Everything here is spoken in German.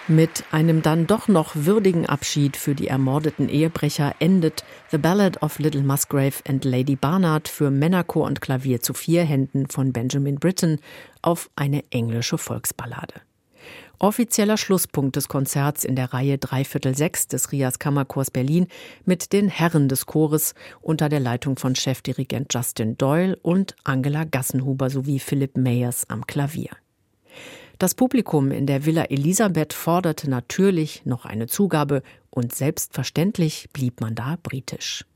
Mit einem dann doch noch würdigen Abschied für die ermordeten Ehebrecher endet The Ballad of Little Musgrave and Lady Barnard für Männerchor und Klavier zu 4 Händen von Benjamin Britten auf eine englische Volksballade. Offizieller Schlusspunkt des Konzerts in der Reihe 3/4 des RIAS Kammerchors Berlin mit den Herren des Chores unter der Leitung von Chefdirigent Justin Doyle und Angela Gassenhuber sowie Philipp Meyers am Klavier. Das Publikum in der Villa Elisabeth forderte natürlich noch eine Zugabe und selbstverständlich blieb man da britisch.